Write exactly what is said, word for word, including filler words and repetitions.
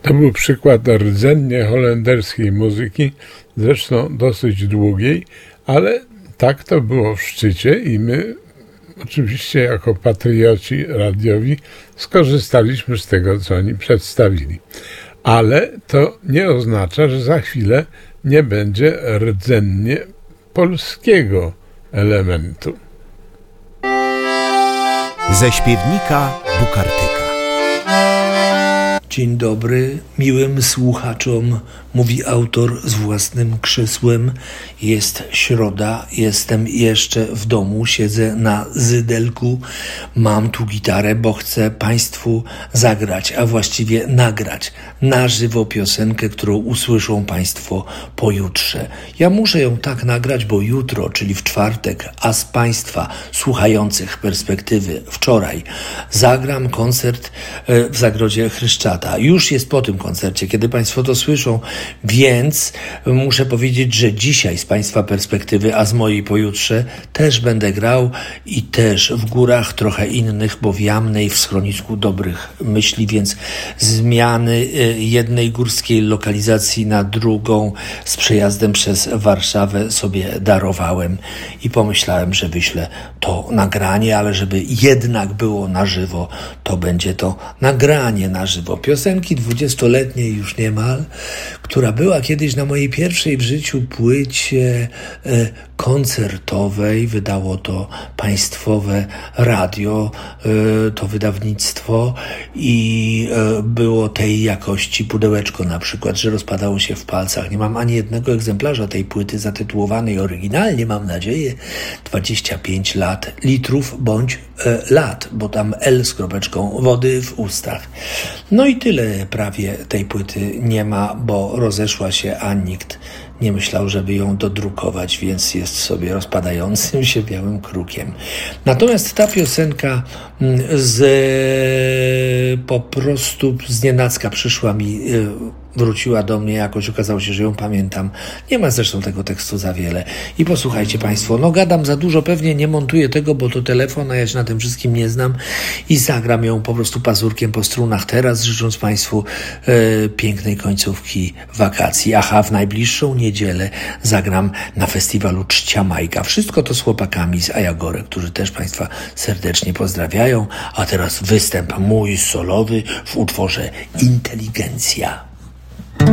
To był przykład rdzennie holenderskiej muzyki, zresztą dosyć długiej, ale tak to było w szczycie i my oczywiście jako patrioci radiowi skorzystaliśmy z tego, co oni przedstawili. Ale to nie oznacza, że za chwilę nie będzie rdzennie polskiego elementu. Ze śpiewnika Bukartyka. Dzień dobry miłym słuchaczom, mówi autor z własnym krzesłem. Jest środa, jestem jeszcze w domu, siedzę na zydelku, mam tu gitarę, bo chcę Państwu zagrać, a właściwie nagrać na żywo piosenkę, którą usłyszą Państwo pojutrze. Ja muszę ją tak nagrać, bo jutro, czyli w czwartek, a z Państwa słuchających perspektywy wczoraj, zagram koncert w Zagrodzie Chryszczata. Już jest po tym koncercie, kiedy Państwo to słyszą, więc muszę powiedzieć, że dzisiaj z Państwa perspektywy, a z mojej pojutrze, też będę grał i też w górach trochę innych, bo w Jamnej, w schronisku dobrych myśli, więc zmiany jednej górskiej lokalizacji na drugą z przejazdem przez Warszawę sobie darowałem i pomyślałem, że wyślę to nagranie, ale żeby jednak było na żywo, to będzie to nagranie na żywo. Piosenki dwudziestoletniej już niemal, która była kiedyś na mojej pierwszej w życiu płycie e, koncertowej. Wydało to państwowe radio, e, to wydawnictwo i e, było tej jakości pudełeczko na przykład, że rozpadało się w palcach. Nie mam ani jednego egzemplarza tej płyty zatytułowanej oryginalnie, mam nadzieję, dwadzieścia pięć lat, litrów bądź e, lat, bo tam L z kropeczką wody w ustach. No i tyle prawie tej płyty nie ma, bo rozeszła się, a nikt nie myślał, żeby ją dodrukować, więc jest sobie rozpadającym się białym krukiem. Natomiast ta piosenka z po prostu znienacka przyszła mi, wróciła do mnie jakoś, okazało się, że ją pamiętam. Nie ma zresztą tego tekstu za wiele. I posłuchajcie Państwo, no gadam za dużo, pewnie nie montuję tego, bo to telefon, a ja się na tym wszystkim nie znam i zagram ją po prostu pazurkiem po strunach teraz, życząc Państwu e, pięknej końcówki wakacji. Aha, w najbliższą niedzielę zagram na festiwalu Czcia Majka. Wszystko to z chłopakami z Ajagore, którzy też Państwa serdecznie pozdrawiają. A teraz występ mój solowy w utworze Inteligencja.